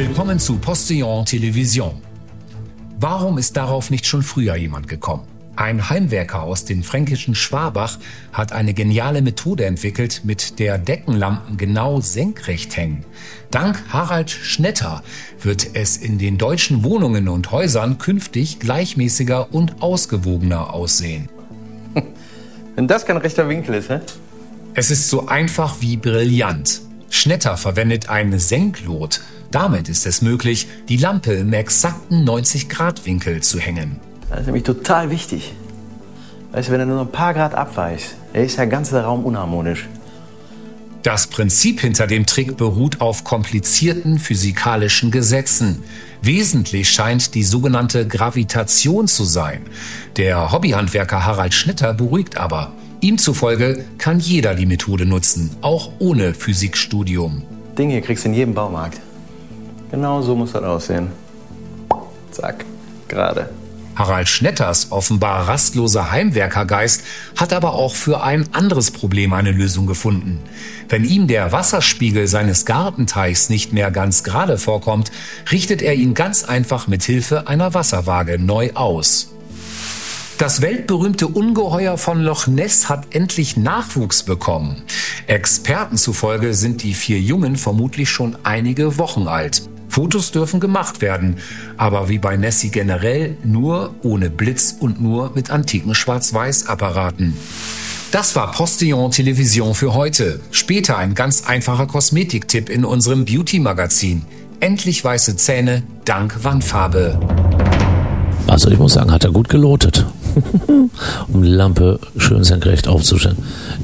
Willkommen zu Postillon Television. Warum ist darauf nicht schon früher jemand gekommen? Ein Heimwerker aus dem fränkischen Schwabach hat eine geniale Methode entwickelt, mit der Deckenlampen genau senkrecht hängen. Dank Harald Schnetter wird es in den deutschen Wohnungen und Häusern künftig gleichmäßiger und ausgewogener aussehen. Wenn das kein rechter Winkel ist, hä? Es ist so einfach wie brillant. Schnetter verwendet einen Senklot. Damit ist es möglich, die Lampe im exakten 90-Grad-Winkel zu hängen. Das ist nämlich total wichtig. Weißt du, wenn er nur ein paar Grad abweicht, ist der ganze Raum unharmonisch. Das Prinzip hinter dem Trick beruht auf komplizierten physikalischen Gesetzen. Wesentlich scheint die sogenannte Gravitation zu sein. Der Hobbyhandwerker Harald Schnetter beruhigt aber. Ihm zufolge kann jeder die Methode nutzen, auch ohne Physikstudium. Ding hier kriegst du in jedem Baumarkt. Genau so muss das aussehen. Zack, gerade. Harald Schnetters offenbar rastloser Heimwerkergeist hat aber auch für ein anderes Problem eine Lösung gefunden. Wenn ihm der Wasserspiegel seines Gartenteichs nicht mehr ganz gerade vorkommt, richtet er ihn ganz einfach mit Hilfe einer Wasserwaage neu aus. Das weltberühmte Ungeheuer von Loch Ness hat endlich Nachwuchs bekommen. Experten zufolge sind die 4 Jungen vermutlich schon einige Wochen alt. Fotos dürfen gemacht werden, aber wie bei Nessie generell nur ohne Blitz und nur mit antiken Schwarz-Weiß-Apparaten. Das war Postillon Television für heute. Später ein ganz einfacher Kosmetiktipp in unserem Beauty-Magazin. Endlich weiße Zähne dank Wandfarbe. Also ich muss sagen, hat er gut gelotet. Um die Lampe schön senkrecht aufzuhängen.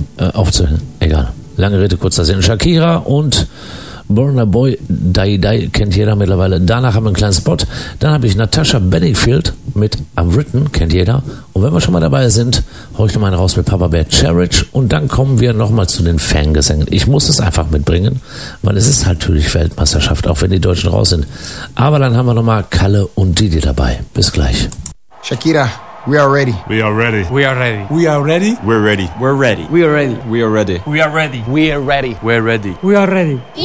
Egal. Lange Rede, kurzer Sinn. Shakira und Burna Boy, Die Die, kennt jeder mittlerweile. Danach haben wir einen kleinen Spot. Dann habe ich Natasha Bedingfield mit I've Written, kennt jeder. Und wenn wir schon mal dabei sind, hau ich noch mal einen raus mit Papa Bear Cherish. Und dann kommen wir nochmal zu den Fangesängen. Ich muss es einfach mitbringen, weil es ist halt natürlich Weltmeisterschaft, auch wenn die Deutschen raus sind. Aber dann haben wir nochmal Kalle und Didi dabei. Bis gleich. Shakira, we are ready. We are ready. We are ready. We are ready. We're ready. We're ready. We are ready. We are ready. We are ready. We are ready. We're ready. We are ready.